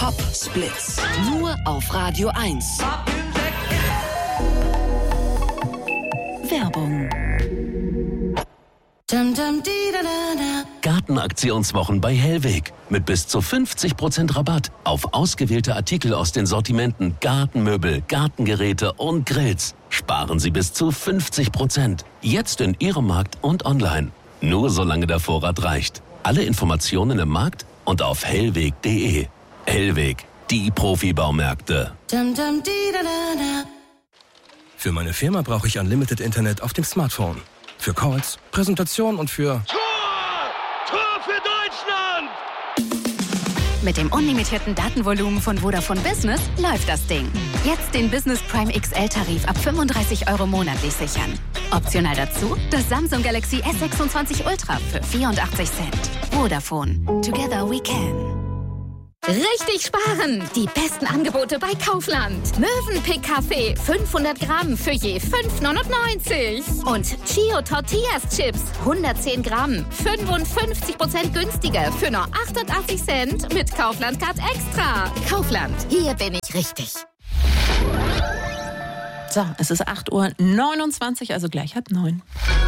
Top-Splits. Nur auf Radio 1. Werbung. Gartenaktionswochen bei Hellweg. Mit bis zu 50% Rabatt auf ausgewählte Artikel aus den Sortimenten Gartenmöbel, Gartengeräte und Grills. Sparen Sie bis zu 50%. Jetzt in Ihrem Markt und online. Nur solange der Vorrat reicht. Alle Informationen im Markt und auf hellweg.de. Hellweg, die Profibaumärkte. Für meine Firma brauche ich Unlimited Internet auf dem Smartphone. Für Calls, Präsentation und für... Tor für Deutschland! Mit dem unlimitierten Datenvolumen von Vodafone Business läuft das Ding. Jetzt den Business Prime XL-Tarif ab 35 € monatlich sichern. Optional dazu das Samsung Galaxy S26 Ultra für 84 Cent. Vodafone. Together we can. Richtig sparen! Die besten Angebote bei Kaufland. Mövenpick Kaffee 500 Gramm für je 5,99. Und Chio Tortillas Chips 110 Gramm 55% günstiger für nur 88 Cent mit Kaufland Card Extra. Kaufland, hier bin ich richtig. So, es ist 8:29 Uhr, also gleich 8:30.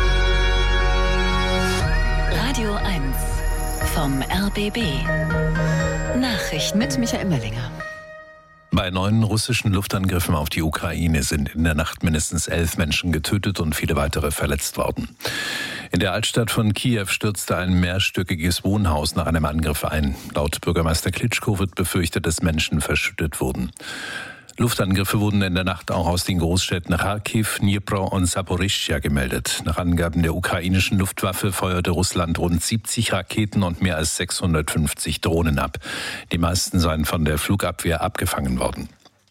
Radio 1 vom RBB. Nachrichten mit Michael Mellinger. Bei 9 russischen Luftangriffen auf die Ukraine sind in der Nacht mindestens 11 Menschen getötet und viele weitere verletzt worden. In der Altstadt von Kiew stürzte ein mehrstöckiges Wohnhaus nach einem Angriff ein. Laut Bürgermeister Klitschko wird befürchtet, dass Menschen verschüttet wurden. Luftangriffe wurden in der Nacht auch aus den Großstädten Kharkiv, Dnipro und Saporischschja gemeldet. Nach Angaben der ukrainischen Luftwaffe feuerte Russland rund 70 Raketen und mehr als 650 Drohnen ab. Die meisten seien von der Flugabwehr abgefangen worden.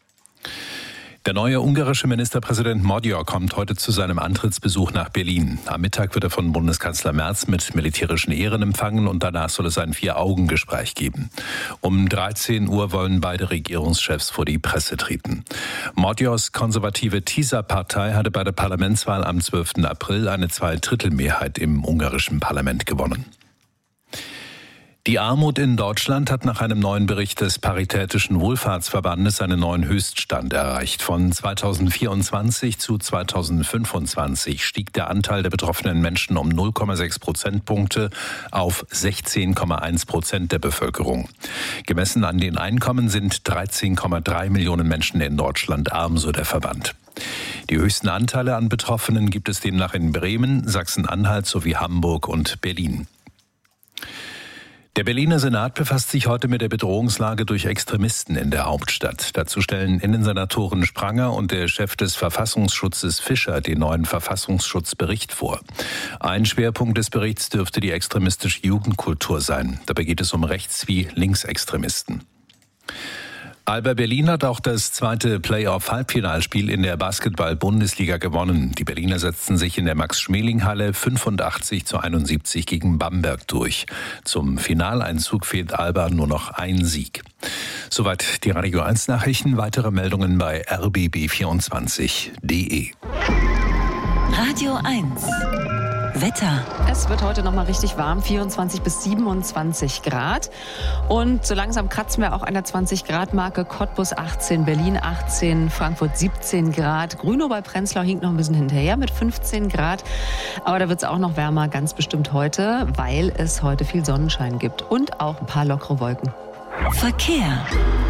Der neue ungarische Ministerpräsident Magyar kommt heute zu seinem Antrittsbesuch nach Berlin. Am Mittag wird er von Bundeskanzler Merz mit militärischen Ehren empfangen und danach soll es ein 4-Augen-Gespräch geben. Um 13 Uhr wollen beide Regierungschefs vor die Presse treten. Magyars konservative TISA-Partei hatte bei der Parlamentswahl am 12. April eine 2/3-Mehrheit im ungarischen Parlament gewonnen. Die Armut in Deutschland hat nach einem neuen Bericht des Paritätischen Wohlfahrtsverbandes einen neuen Höchststand erreicht. Von 2024 zu 2025 stieg der Anteil der betroffenen Menschen um 0,6 Prozentpunkte auf 16,1% der Bevölkerung. Gemessen an den Einkommen sind 13,3 Millionen Menschen in Deutschland arm, so der Verband. Die höchsten Anteile an Betroffenen gibt es demnach in Bremen, Sachsen-Anhalt sowie Hamburg und Berlin. Der Berliner Senat befasst sich heute mit der Bedrohungslage durch Extremisten in der Hauptstadt. Dazu stellen Innensenatoren Spranger und der Chef des Verfassungsschutzes Fischer den neuen Verfassungsschutzbericht vor. Ein Schwerpunkt des Berichts dürfte die extremistische Jugendkultur sein. Dabei geht es um Rechts- wie Linksextremisten. Alba Berlin hat auch das zweite Playoff-Halbfinalspiel in der Basketball-Bundesliga gewonnen. Die Berliner setzten sich in der Max-Schmeling-Halle 85:71 gegen Bamberg durch. Zum Finaleinzug fehlt Alba nur noch ein Sieg. Soweit die Radio 1 Nachrichten. Weitere Meldungen bei rbb24.de. Radio 1 Wetter. Es wird heute noch mal richtig warm, 24 bis 27 Grad. Und so langsam kratzen wir auch an der 20-Grad-Marke. Cottbus 18, Berlin 18, Frankfurt 17 Grad. Grünow bei Prenzlau hinkt noch ein bisschen hinterher mit 15 Grad. Aber da wird es auch noch wärmer, ganz bestimmt heute, weil es heute viel Sonnenschein gibt und auch ein paar lockere Wolken. Verkehr.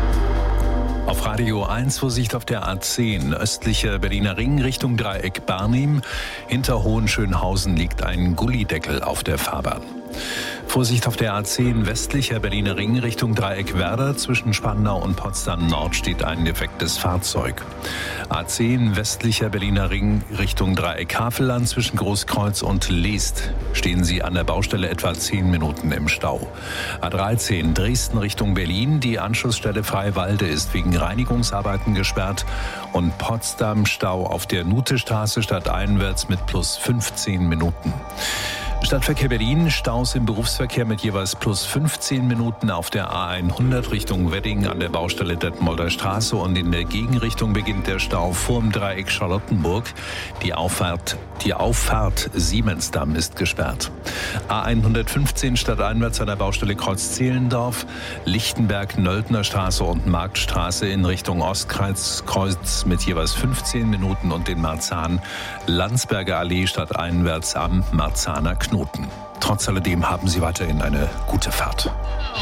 Auf Radio 1 Vorsicht auf der A10, östlicher Berliner Ring Richtung Dreieck Barnim. Hinter Hohenschönhausen liegt ein Gullideckel auf der Fahrbahn. Vorsicht auf der A10 westlicher Berliner Ring Richtung Dreieck Werder. Zwischen Spandau und Potsdam Nord steht ein defektes Fahrzeug. A10 westlicher Berliner Ring Richtung Dreieck Havelland. Zwischen Großkreuz und Leest stehen Sie an der Baustelle etwa 10 Minuten im Stau. A13 Dresden Richtung Berlin. Die Anschlussstelle Freiwalde ist wegen Reinigungsarbeiten gesperrt. Und Potsdam Stau auf der Nutestraße stadteinwärts mit plus 15 Minuten. Stadtverkehr Berlin, Staus im Berufsverkehr mit jeweils plus 15 Minuten auf der A100 Richtung Wedding an der Baustelle Detmolder Straße und in der Gegenrichtung beginnt der Stau vorm Dreieck Charlottenburg. Die Auffahrt Siemensdamm ist gesperrt. A115 stadteinwärts an der Baustelle Kreuz-Zehlendorf, Lichtenberg, Nöldner Straße und Marktstraße in Richtung Ostkreuz mit jeweils 15 Minuten und den Marzahn, Landsberger Allee stadteinwärts am Marzahner Knoten. Trotz alledem haben Sie weiterhin eine gute Fahrt.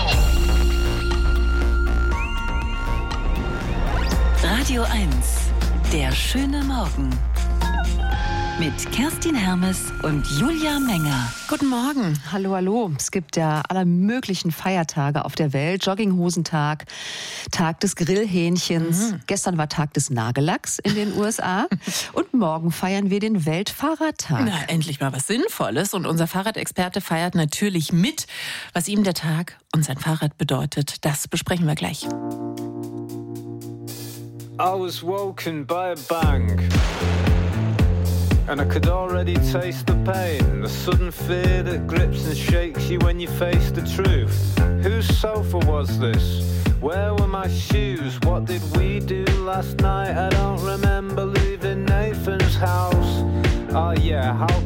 Radio 1, der schöne Morgen. Mit Kerstin Hermes und Julia Menger. Guten Morgen. Hallo, hallo. Es gibt ja aller möglichen Feiertage auf der Welt. Jogginghosentag, Tag des Grillhähnchens. Gestern war Tag des Nagellacks in den USA. Und morgen feiern wir den Weltfahrradtag. Na, endlich mal was Sinnvolles. Und unser Fahrradexperte feiert natürlich mit. Was ihm der Tag und sein Fahrrad bedeutet, das besprechen wir gleich. I was woken by a bang. And I could already taste the pain, the sudden fear that grips and shakes you when you face the truth. Whose sofa was this? Where were my shoes? What did we do last night? I don't remember leaving Nathan's house. Oh yeah, how